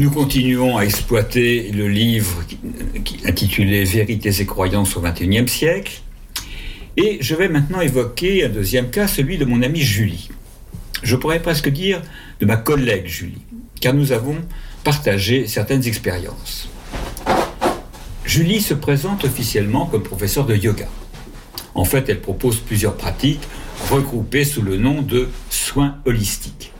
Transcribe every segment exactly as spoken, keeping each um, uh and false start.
Nous continuons à exploiter le livre intitulé « Vérités et croyances au vingt et unième siècle ». Et je vais maintenant évoquer un deuxième cas, celui de mon amie Julie. Je pourrais presque dire de ma collègue Julie, car nous avons partagé certaines expériences. Julie se présente officiellement comme professeure de yoga. En fait, elle propose plusieurs pratiques regroupées sous le nom de soins holistiques.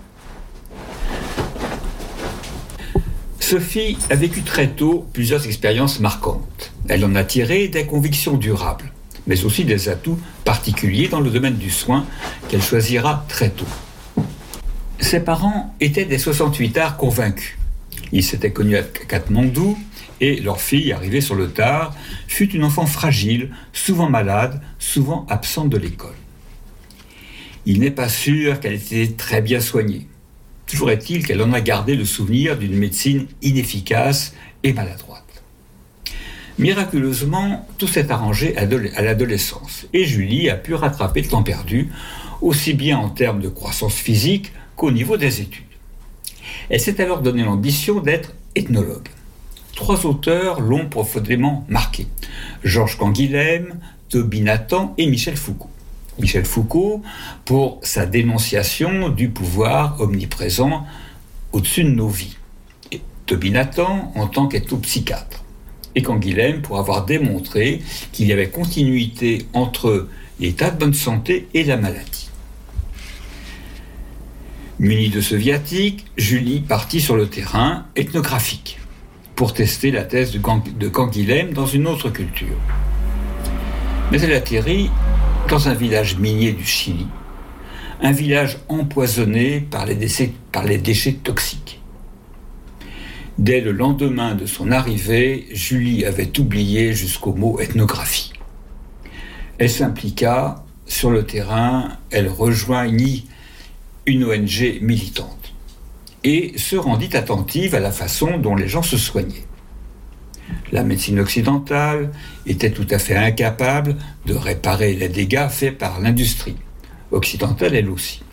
Sophie a vécu très tôt plusieurs expériences marquantes. Elle en a tiré des convictions durables, mais aussi des atouts particuliers dans le domaine du soin qu'elle choisira très tôt. Ses parents étaient des soixante-huitards convaincus. Ils s'étaient connus à Katmandou et leur fille, arrivée sur le tard, fut une enfant fragile, souvent malade, souvent absente de l'école. Il n'est pas sûr qu'elle était très bien soignée. Toujours est-il qu'elle en a gardé le souvenir d'une médecine inefficace et maladroite. Miraculeusement, tout s'est arrangé à l'adolescence et Julie a pu rattraper le temps perdu, aussi bien en termes de croissance physique qu'au niveau des études. Elle s'est alors donné l'ambition d'être ethnologue. Trois auteurs l'ont profondément marquée: Georges Canguilhem, Toby Nathan et Michel Foucault. Michel Foucault pour sa dénonciation du pouvoir omniprésent au-dessus de nos vies. Et Toby Nathan en tant qu'ethnopsychiatre. Et Canguilhem pour avoir démontré qu'il y avait continuité entre l'état de bonne santé et la maladie. Munie de ce viatique, Julie partit sur le terrain ethnographique pour tester la thèse de Canguilhem dans une autre culture. Mais elle atterrit dans un village minier du Chili, un village empoisonné par les décès, par les déchets toxiques. Dès le lendemain de son arrivée, Julie avait oublié jusqu'au mot ethnographie. Elle s'impliqua sur le terrain, elle rejoignit une O N G militante et se rendit attentive à la façon dont les gens se soignaient. La médecine occidentale était tout à fait incapable de réparer les dégâts faits par l'industrie, occidentale elle aussi.